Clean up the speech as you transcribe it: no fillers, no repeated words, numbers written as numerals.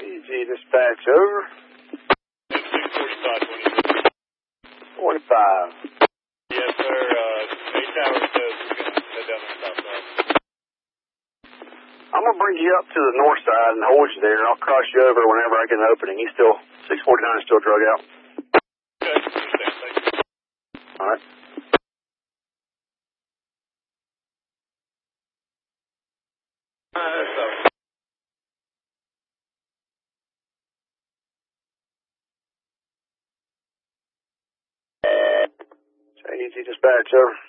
Easy dispatch, over. 45. Yes, sir. 8 Tower says we're going to head down the south side. I'm going to bring you up to the north side and hold you there, and I'll cross you over whenever I get an opening. He's still, 649 is still drug out. Okay, understand. Thank you. All right. Easy dispatch, over.